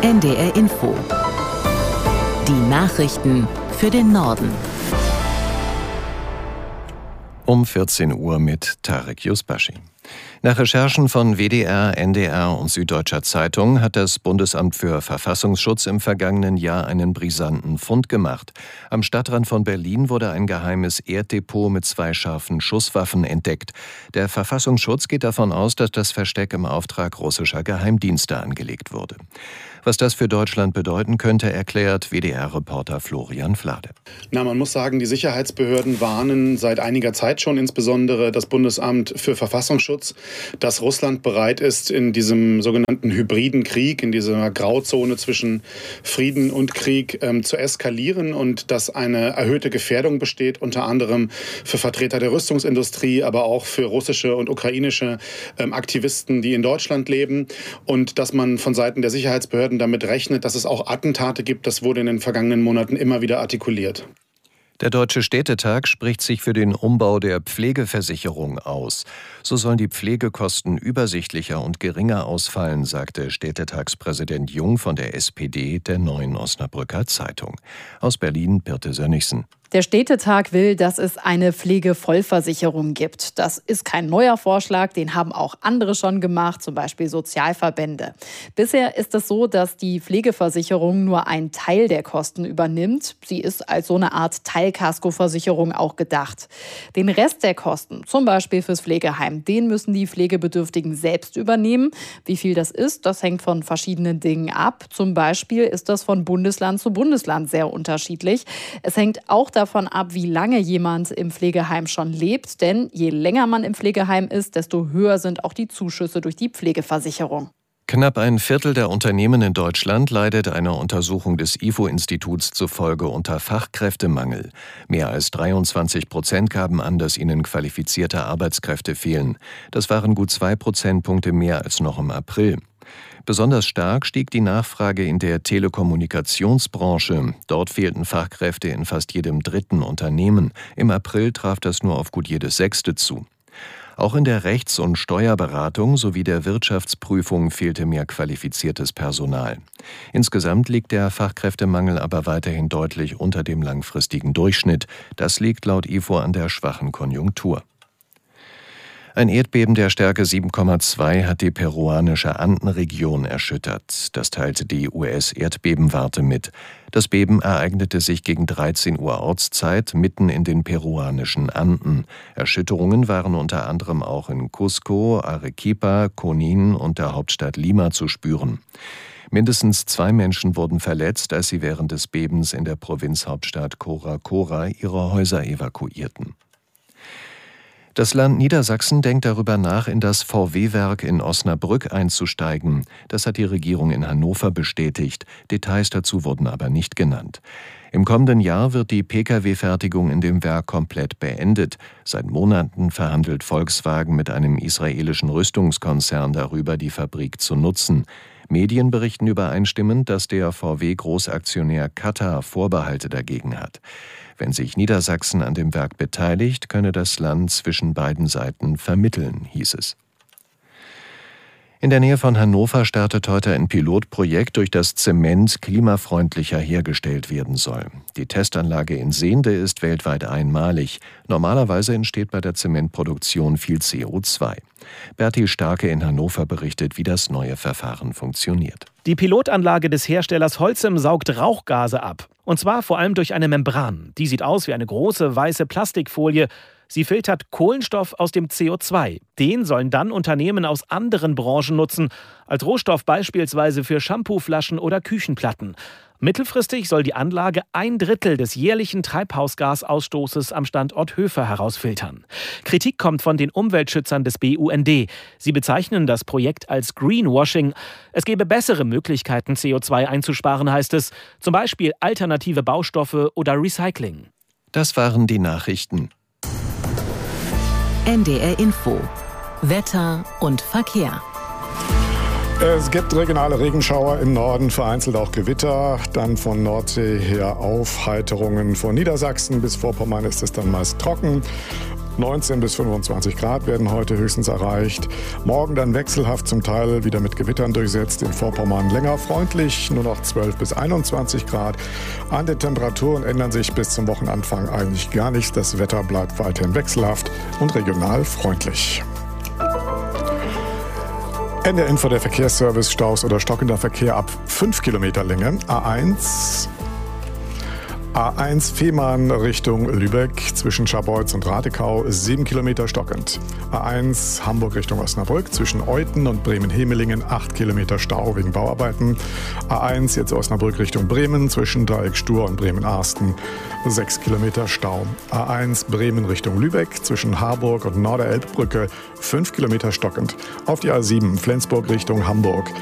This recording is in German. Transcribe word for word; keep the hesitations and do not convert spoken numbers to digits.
N D R Info. Die Nachrichten für den Norden. Um vierzehn Uhr mit Tarek Yusbashi. Nach Recherchen von W D R, N D R und Süddeutscher Zeitung hat das Bundesamt für Verfassungsschutz im vergangenen Jahr einen brisanten Fund gemacht. Am Stadtrand von Berlin wurde ein geheimes Erddepot mit zwei scharfen Schusswaffen entdeckt. Der Verfassungsschutz geht davon aus, dass das Versteck im Auftrag russischer Geheimdienste angelegt wurde. Was das für Deutschland bedeuten könnte, erklärt W D R-Reporter Florian Flade. Na, man muss sagen, die Sicherheitsbehörden warnen seit einiger Zeit schon, insbesondere das Bundesamt für Verfassungsschutz, dass Russland bereit ist, in diesem sogenannten hybriden Krieg, in dieser Grauzone zwischen Frieden und Krieg ähm, zu eskalieren und dass eine erhöhte Gefährdung besteht, unter anderem für Vertreter der Rüstungsindustrie, aber auch für russische und ukrainische ähm, Aktivisten, die in Deutschland leben, und dass man von Seiten der Sicherheitsbehörden damit rechnet, dass es auch Attentate gibt. Das wurde in den vergangenen Monaten immer wieder artikuliert. Der Deutsche Städtetag spricht sich für den Umbau der Pflegeversicherung aus. So sollen die Pflegekosten übersichtlicher und geringer ausfallen, sagte Städtetagspräsident Jung von der S P D der Neuen Osnabrücker Zeitung. Aus Berlin Birte Sönnigsen. Der Städtetag will, dass es eine Pflegevollversicherung gibt. Das ist kein neuer Vorschlag, den haben auch andere schon gemacht, zum Beispiel Sozialverbände. Bisher ist es so, dass die Pflegeversicherung nur einen Teil der Kosten übernimmt. Sie ist als so eine Art Teilkaskoversicherung auch gedacht. Den Rest der Kosten, zum Beispiel fürs Pflegeheim, den müssen die Pflegebedürftigen selbst übernehmen. Wie viel das ist, das hängt von verschiedenen Dingen ab. Zum Beispiel ist das von Bundesland zu Bundesland sehr unterschiedlich. Es hängt auch davon davon ab, wie lange jemand im Pflegeheim schon lebt. Denn je länger man im Pflegeheim ist, desto höher sind auch die Zuschüsse durch die Pflegeversicherung. Knapp ein Viertel der Unternehmen in Deutschland leidet einer Untersuchung des I F O-Instituts zufolge unter Fachkräftemangel. Mehr als dreiundzwanzig Prozent gaben an, dass ihnen qualifizierte Arbeitskräfte fehlen. Das waren gut zwei Prozentpunkte mehr als noch im April. Besonders stark stieg die Nachfrage in der Telekommunikationsbranche. Dort fehlten Fachkräfte in fast jedem dritten Unternehmen. Im April traf das nur auf gut jedes sechste zu. Auch in der Rechts- und Steuerberatung sowie der Wirtschaftsprüfung fehlte mehr qualifiziertes Personal. Insgesamt liegt der Fachkräftemangel aber weiterhin deutlich unter dem langfristigen Durchschnitt. Das liegt laut I F O an der schwachen Konjunktur. Ein Erdbeben der Stärke sieben Komma zwei hat die peruanische Andenregion erschüttert. Das teilte die U S-Erdbebenwarte mit. Das Beben ereignete sich gegen dreizehn Uhr Ortszeit mitten in den peruanischen Anden. Erschütterungen waren unter anderem auch in Cusco, Arequipa, Junín und der Hauptstadt Lima zu spüren. Mindestens zwei Menschen wurden verletzt, als sie während des Bebens in der Provinzhauptstadt Cora Cora ihre Häuser evakuierten. Das Land Niedersachsen denkt darüber nach, in das V W-Werk in Osnabrück einzusteigen. Das hat die Regierung in Hannover bestätigt. Details dazu wurden aber nicht genannt. Im kommenden Jahr wird die Pkw-Fertigung in dem Werk komplett beendet. Seit Monaten verhandelt Volkswagen mit einem israelischen Rüstungskonzern darüber, die Fabrik zu nutzen. Medien berichten übereinstimmend, dass der V W-Großaktionär Katar Vorbehalte dagegen hat. Wenn sich Niedersachsen an dem Werk beteiligt, könne das Land zwischen beiden Seiten vermitteln, hieß es. In der Nähe von Hannover startet heute ein Pilotprojekt, durch das Zement klimafreundlicher hergestellt werden soll. Die Testanlage in Sehnde ist weltweit einmalig. Normalerweise entsteht bei der Zementproduktion viel C O zwei. Bertil Starke in Hannover berichtet, wie das neue Verfahren funktioniert. Die Pilotanlage des Herstellers Holcim saugt Rauchgase ab. Und zwar vor allem durch eine Membran. Die sieht aus wie eine große weiße Plastikfolie. Sie filtert Kohlenstoff aus dem C O zwei. Den sollen dann Unternehmen aus anderen Branchen nutzen, als Rohstoff beispielsweise für Shampooflaschen oder Küchenplatten. Mittelfristig soll die Anlage ein Drittel des jährlichen Treibhausgasausstoßes am Standort Höfer herausfiltern. Kritik kommt von den Umweltschützern des B U N D. Sie bezeichnen das Projekt als Greenwashing. Es gebe bessere Möglichkeiten, C O zwei einzusparen, heißt es. Zum Beispiel alternative Baustoffe oder Recycling. Das waren die Nachrichten. N D R Info. Wetter und Verkehr. Es gibt regionale Regenschauer im Norden, vereinzelt auch Gewitter. Dann von Nordsee her Aufheiterungen von Niedersachsen bis Vorpommern ist es dann meist trocken. neunzehn bis fünfundzwanzig Grad werden heute höchstens erreicht. Morgen dann wechselhaft, zum Teil wieder mit Gewittern durchsetzt. In Vorpommern länger freundlich, nur noch zwölf bis einundzwanzig Grad. An den Temperaturen ändern sich bis zum Wochenanfang eigentlich gar nichts. Das Wetter bleibt weiterhin wechselhaft und regional freundlich. N D R Info, der Verkehrsservice, Staus oder stockender Verkehr ab fünf Kilometer Länge. A eins A eins Fehmarn Richtung Lübeck zwischen Scharbeutz und Ratekau sieben Kilometer stockend. A eins Hamburg Richtung Osnabrück zwischen Euthen und Bremen-Hemelingen acht Kilometer Stau wegen Bauarbeiten. A eins jetzt Osnabrück Richtung Bremen zwischen Dreieck Stur und Bremen-Arsten sechs Kilometer Stau. A eins Bremen Richtung Lübeck zwischen Harburg und Norderelbbrücke fünf Kilometer stockend. Auf die A sieben Flensburg Richtung Hamburg